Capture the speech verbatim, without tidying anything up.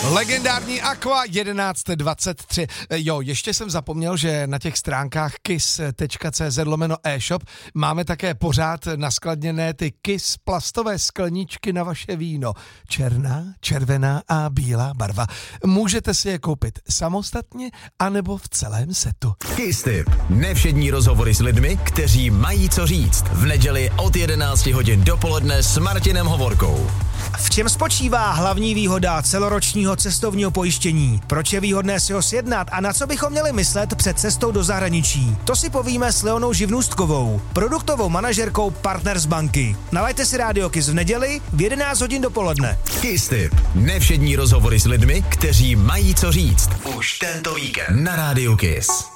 Legendární Aqua jedenáct dvacet tři. Jo, ještě jsem zapomněl, že na těch stránkách kiss tečka cé zet lomeno e-shop máme také pořád naskladněné ty Kiss plastové skleničky na vaše víno. Černá, červená a bílá barva. Můžete si je koupit samostatně anebo v celém setu. Kiss Tip. Nevšední rozhovory s lidmi, kteří mají co říct. V neděli od jedenácti hodin dopoledne s Martinem Hovorkou. V čem spočívá hlavní výhoda celoročního cestovního pojištění? Proč je výhodné si ho sjednat a na co bychom měli myslet před cestou do zahraničí? To si povíme s Leonou Živnůstkovou, produktovou manažerkou Partners banky. Nalaďte si Rádio Kiss v neděli v jedenáct hodin dopoledne. Kiss Tip. Nevšední rozhovory s lidmi, kteří mají co říct. Už tento víkend na Rádiu Kiss.